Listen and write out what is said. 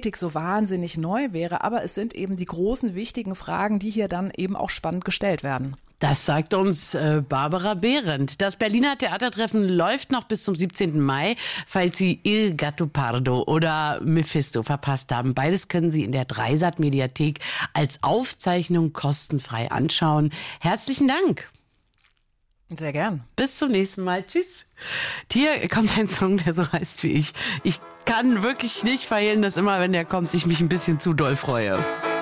Ethik so wahnsinnig neu wäre, aber es sind eben die großen, wichtigen Fragen, die hier dann eben auch spannend gestellt werden. Das sagt uns Barbara Behrendt. Das Berliner Theatertreffen läuft noch bis zum 17. Mai, falls Sie Il Gattopardo oder Mephisto verpasst haben. Beides können Sie in der Dreisat-Mediathek als Aufzeichnung kostenfrei anschauen. Herzlichen Dank. Sehr gern. Bis zum nächsten Mal. Tschüss. Hier kommt ein Song, der so heißt wie ich. Ich kann wirklich nicht verhehlen, dass immer, wenn der kommt, ich mich ein bisschen zu doll freue.